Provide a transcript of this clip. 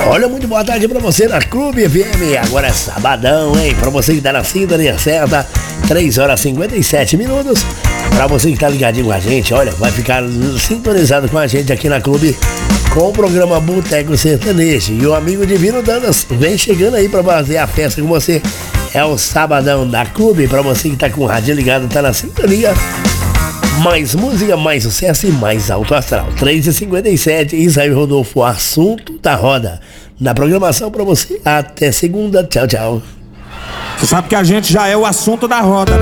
Olha, muito boa tarde pra você na Clube FM. Agora é sabadão, hein? Pra você que tá na sintonia certa, 3 horas e 57 minutos. Pra você que tá ligadinho com a gente, olha, vai ficar sintonizado com a gente aqui na Clube com o programa Boteco Sertanejo. E o amigo Divino Dantas vem chegando aí pra fazer a festa com você. É o sabadão da Clube. Pra você que tá com o rádio ligado, tá na sintonia. Mais música, mais sucesso e mais alto astral. 3h57, Israel Rodolfo, o assunto da roda. Na programação pra você, até segunda. Tchau, tchau. Você sabe que a gente já é o assunto da roda, né?